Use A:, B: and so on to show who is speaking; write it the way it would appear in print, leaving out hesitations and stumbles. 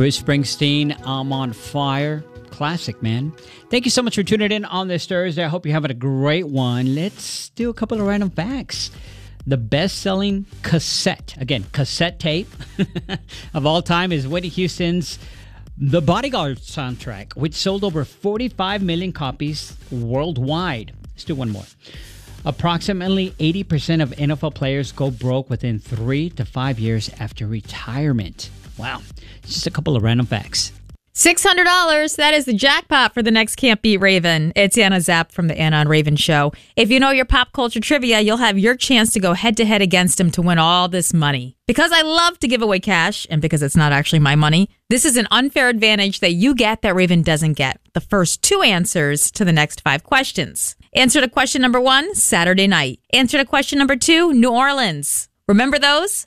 A: Bruce Springsteen, I'm on Fire. Classic, man. Thank you so much for tuning in on this Thursday. I hope you're having a great one. Let's do a couple of random facts. The best-selling cassette tape of all time is Whitney Houston's The Bodyguard soundtrack, which sold over 45 million copies worldwide. Let's do one more. Approximately 80% of NFL players go broke within 3 to 5 years after retirement. Wow. Just a couple of random facts.
B: $600. That is the jackpot for the next Can't Beat Raven. It's Anna Zapp from the Anna and Raven Show. If you know your pop culture trivia, you'll have your chance to go head-to-head against him to win all this money. Because I love to give away cash, and because it's not actually my money, this is an unfair advantage that you get that Raven doesn't get. The first 2 answers to the next 5 questions. Answer to question number 1, Saturday night. Answer to question number 2, New Orleans. Remember those?